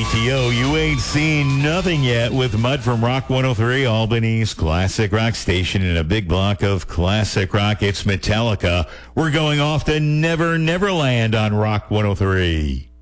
KTO, you ain't seen nothing yet with Mud from Rock 103, Albany's classic rock station in a big block of classic rock. It's Metallica. We're going off to Never Neverland on Rock 103.